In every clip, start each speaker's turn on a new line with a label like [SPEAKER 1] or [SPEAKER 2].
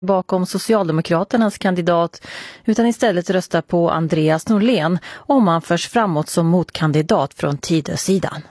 [SPEAKER 1] bakom Socialdemokraternas kandidat utan istället rösta på Andreas Norlén om han förs framåt som motkandidat från Tidösidan.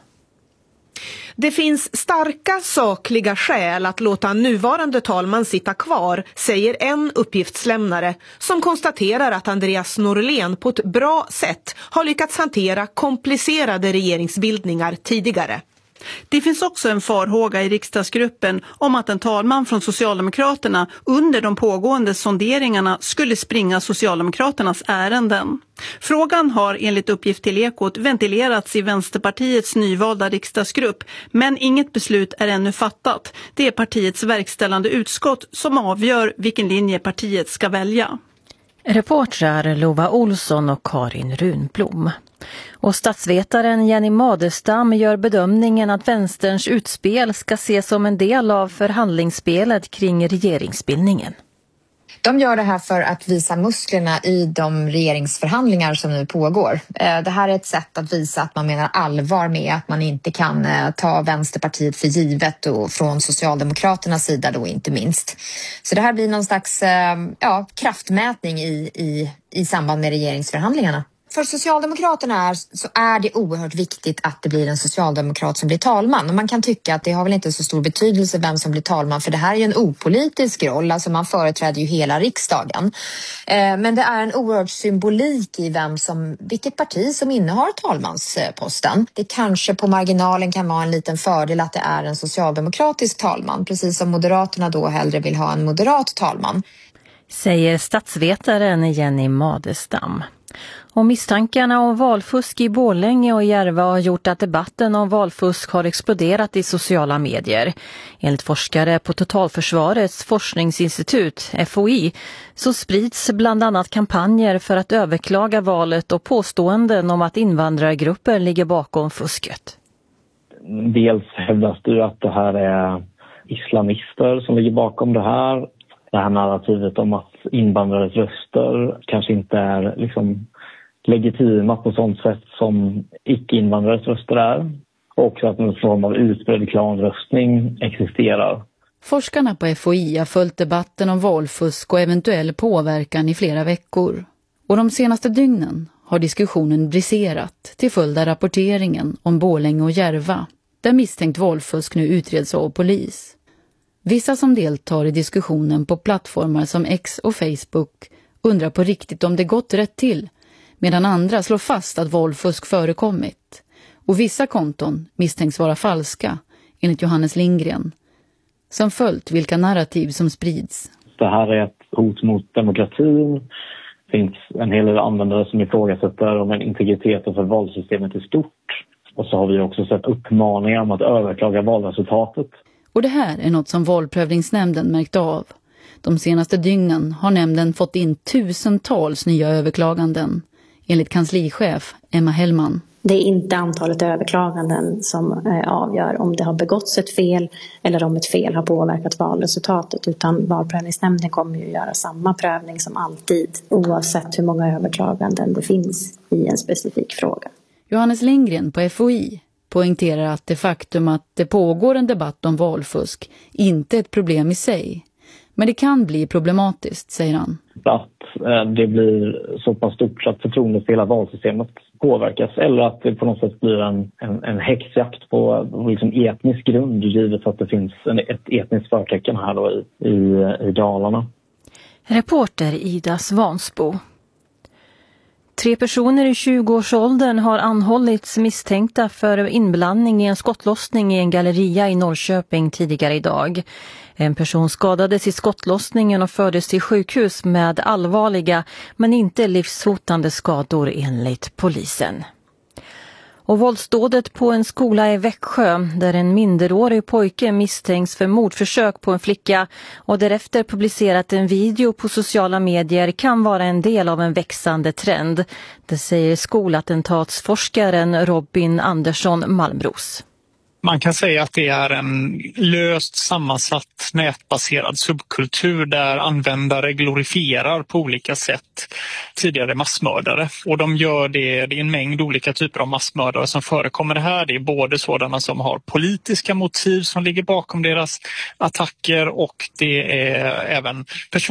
[SPEAKER 2] Det finns starka sakliga skäl att låta nuvarande talman sitta kvar, säger en uppgiftslämnare som konstaterar att Andreas Norlén på ett bra sätt har lyckats hantera komplicerade regeringsbildningar tidigare.
[SPEAKER 3] Det finns också en farhåga i riksdagsgruppen om att en talman från Socialdemokraterna under de pågående sonderingarna skulle springa Socialdemokraternas ärenden. Frågan har enligt uppgift till Ekot ventilerats i Vänsterpartiets nyvalda riksdagsgrupp, men inget beslut är ännu fattat. Det är partiets verkställande utskott som avgör vilken linje partiet ska välja.
[SPEAKER 1] Reportrar Lova Olsson och Karin Runblom. Och statsvetaren Jenny Madestam gör bedömningen att vänsterns utspel ska ses som en del av förhandlingsspelet kring regeringsbildningen.
[SPEAKER 4] De gör det här för att visa musklerna i de regeringsförhandlingar som nu pågår. Det här är ett sätt att visa att man menar allvar med att man inte kan ta Vänsterpartiet för givet och från Socialdemokraternas sida då inte minst. Så det här blir någon slags kraftmätning i samband med regeringsförhandlingarna. För Socialdemokraterna så är det oerhört viktigt att det blir en socialdemokrat som blir talman. Och man kan tycka att det har väl inte så stor betydelse vem som blir talman, för det här är ju en opolitisk roll, alltså man företräder ju hela riksdagen. Men det är en oerhört symbolik i vilket parti som innehar talmansposten. Det kanske på marginalen kan vara en liten fördel att det är en socialdemokratisk talman, precis som Moderaterna då hellre vill ha en moderat talman.
[SPEAKER 1] Säger statsvetaren Jenny Madestam. Och misstankarna om valfusk i Borlänge och Järva har gjort att debatten om valfusk har exploderat i sociala medier. Enligt forskare på Totalförsvarets forskningsinstitut, FOI, så sprids bland annat kampanjer för att överklaga valet och påståenden om att invandrargrupper ligger bakom fusket.
[SPEAKER 5] Dels hävdas det att det här är islamister som ligger bakom det här. Det här narrativet om att invandrares röster kanske inte är legitima på sånt sätt som icke-invandrares röster är. Och också att en form av utbredd klanröstning existerar.
[SPEAKER 6] Forskarna på FOI har följt debatten om valfusk och eventuell påverkan i flera veckor. Och de senaste dygnen har diskussionen briserat till följd av rapporteringen om Borlänge och Järva, där misstänkt valfusk nu utreds av polis. Vissa som deltar i diskussionen på plattformar som X och Facebook undrar på riktigt om det gått rätt till, medan andra slår fast att valfusk förekommit. Och vissa konton misstänks vara falska, enligt Johannes Lindgren, som följt vilka narrativ som sprids.
[SPEAKER 5] Det här är ett hot mot demokratin. Det finns en hel del användare som ifrågasätter om en integriteten för valsystemet är stort. Och så har vi också sett uppmaningar om att överklaga valresultatet.
[SPEAKER 6] Och det här är något som valprövningsnämnden märkt av. De senaste dygnen har nämnden fått in tusentals nya överklaganden, enligt kanslichef Emma Hellman.
[SPEAKER 7] Det är inte antalet överklaganden som avgör om det har begåtts ett fel eller om ett fel har påverkat valresultatet, utan valprövningsnämnden kommer ju göra samma prövning som alltid, oavsett hur många överklaganden det finns i en specifik fråga.
[SPEAKER 6] Johannes Lindgren på FOI poängterar att det faktum att det pågår en debatt om valfusk inte är ett problem i sig. Men det kan bli problematiskt, säger han.
[SPEAKER 5] Att det blir så pass stort att förtroendet för hela valsystemet påverkas. Eller att det på något sätt blir en häxjakt på etnisk grund, givet att det finns ett etniskt förtecken här då i Dalarna.
[SPEAKER 1] Reporter Ida Svansbo. 3 personer i 20-årsåldern har anhållits misstänkta för inblandning i en skottlossning i en galleria i Norrköping tidigare idag. En person skadades i skottlossningen och fördes till sjukhus med allvarliga men inte livshotande skador enligt polisen. Och våldsdådet på en skola i Växjö där en minderårig pojke misstänks för mordförsök på en flicka och därefter publicerat en video på sociala medier kan vara en del av en växande trend. Det säger skolattentatsforskaren Robin Andersson Malmros.
[SPEAKER 8] Man kan säga att det är en löst sammansatt nätbaserad subkultur där användare glorifierar på olika sätt tidigare massmördare. Och de gör det är en mängd olika typer av massmördare som förekommer här. Det är både sådana som har politiska motiv som ligger bakom deras attacker och det är även personer